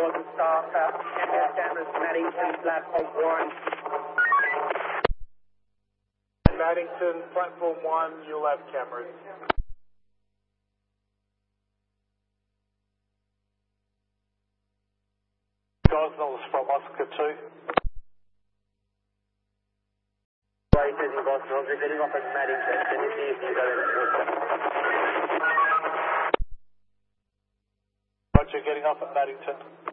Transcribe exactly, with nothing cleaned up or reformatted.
Gordon Star, uh, cameras, Maddington, platform one. Maddington, platform one, you'll have cameras. Gosnells from Oscar two. Right, is in Gosnells, we're getting off at Maddington. Can you see if these are Roger, getting off at Maddington.